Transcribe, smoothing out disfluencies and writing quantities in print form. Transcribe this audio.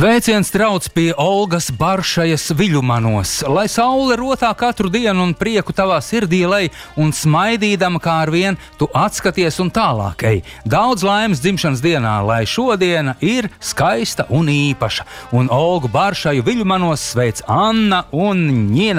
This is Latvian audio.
Sveiciens trauc pie Olgas Baršajas Viļumanos, lai saule rotā katru dienu un prieku tavā sirdī lej, un smaidīdama kā arvien tu atskaties un tālāk ej. Daudz laimes dzimšanas dienā, lai šodiena ir skaista un īpaša, un Olgu Baršaju Viļumanos sveic Anna un Ņina.